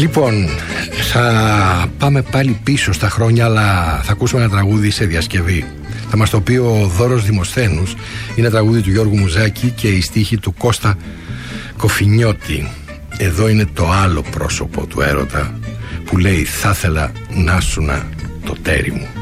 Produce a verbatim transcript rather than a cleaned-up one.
Λοιπόν, θα πάμε πάλι πίσω στα χρόνια, αλλά θα ακούσουμε ένα τραγούδι σε διασκευή. Θα μας το πει ο Δώρος Δημοσθένους. Είναι τραγούδι του Γιώργου Μουζάκη και η στίχη του Κώστα Κοφινιώτη. Εδώ είναι το άλλο πρόσωπο του έρωτα που λέει «Θα ήθελα να σουνα το τέρι μου».